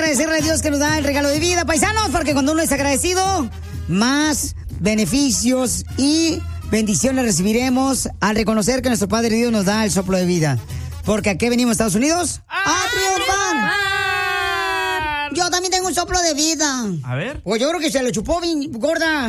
agradecerle a Dios que nos da el regalo de vida, paisanos, porque cuando uno es agradecido, más beneficios y bendiciones recibiremos al reconocer que nuestro Padre Dios nos da el soplo de vida. Porque aquí venimos, Estados Unidos, a triunfar. Yo también tengo un soplo de vida. A ver. Pues yo creo que se lo chupó bien gorda.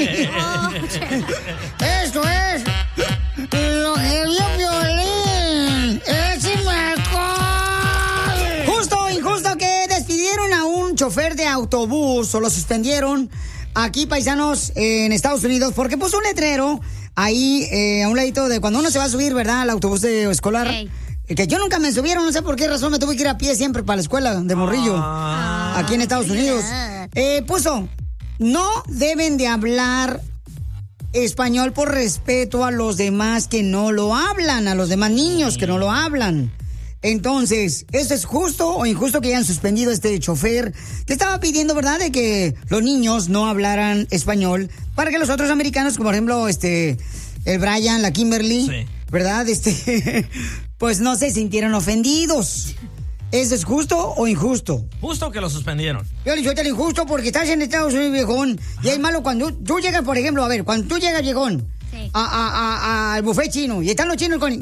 Eso es lo que vio Piolín. ¡Es mejor! Justo o injusto que despidieron a un chofer de autobús o lo suspendieron aquí, paisanos, en Estados Unidos, porque puso un letrero ahí a un ladito de cuando uno se va a subir, ¿verdad?, al autobús escolar. Hey. Que yo nunca me subieron, no sé por qué razón me tuve que ir a pie siempre para la escuela de morrillo, aquí en Estados Unidos. Puso, no deben de hablar español por respeto a los demás que no lo hablan, a los demás niños que no lo hablan. Entonces, ¿eso es justo o injusto que hayan suspendido a este chofer que estaba pidiendo, verdad, de que los niños no hablaran español para que los otros americanos, como por ejemplo, el Brian, la Kimberly, sí, ¿verdad? Pues no se sintieron ofendidos. ¿Eso es justo o injusto? Justo que lo suspendieron. Yo le digo, te lo injusto porque estás en Estados Unidos, viejón. Ajá. Y es malo cuando tú llegas, por ejemplo, a ver, cuando tú llegas, viejón, sí, al buffet chino, y están los chinos con... Sí,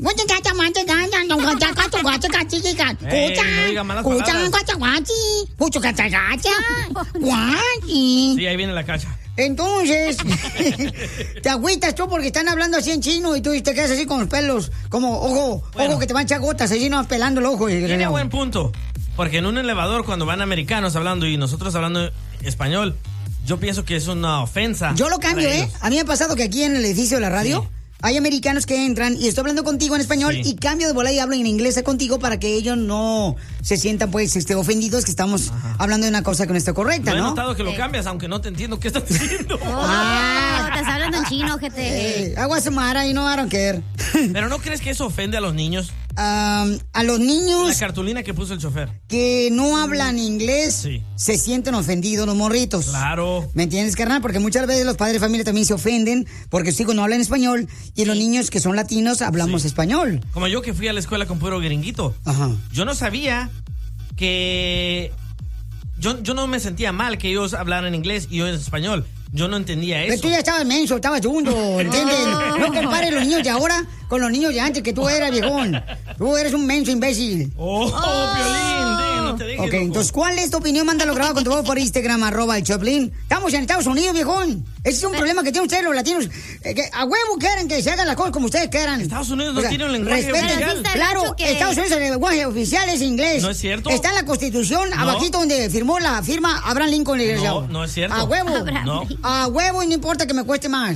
ahí viene la cacha. Entonces, te agüitas tú porque están hablando así en chino y tú te quedas así con los pelos, como ojo que te van a echar gotas, así no pelando el ojo. Tiene buen punto, porque en un elevador cuando van americanos hablando y nosotros hablando español, yo pienso que es una ofensa. Yo lo cambio, A mí me ha pasado que aquí en el edificio de la radio... Sí. Hay americanos que entran y estoy hablando contigo en español, sí, y cambio de bola y hablo en inglés contigo para que ellos no se sientan pues ofendidos que estamos hablando de una cosa que no está correcta, ¿no? He notado que lo cambias, aunque no te entiendo qué estás diciendo. Te estás hablando en chino, gente. Aguasumara, y no, I don't care. ¿Pero no crees que eso ofende a los niños? A los niños... La cartulina que puso el chofer. Que no hablan inglés, sí, se sienten ofendidos los morritos. Claro. ¿Me entiendes, carnal? Porque muchas veces los padres de familia también se ofenden porque sus hijos no hablan español y los niños que son latinos hablamos español. Como yo que fui a la escuela con puro gringuito. Ajá. Yo no sabía que... Yo no me sentía mal que ellos hablaran inglés y yo en español. Yo no entendía eso. Pero tú ya estabas menso, estabas chundo, ¿entiendes? No compares los niños de ahora con los niños de antes que tú eras, viejón. Tú eres un menso imbécil. Piolín, no te dejes. Ok, entonces, ¿cuál es tu opinión? Mándalo grabado con tu voz por Instagram, @el Choplin. Estamos en Estados Unidos, viejón. Ese es un problema que tienen ustedes los latinos. Que a huevo quieren que se hagan las cosas como ustedes quieran. Estados Unidos no tiene un lenguaje oficial. Claro, Estados Unidos el lenguaje oficial es inglés. ¿No es cierto? Está en la Constitución, abajito donde firmó la firma Abraham Lincoln. No es cierto. A huevo. No. A huevo y no importa que me cueste más.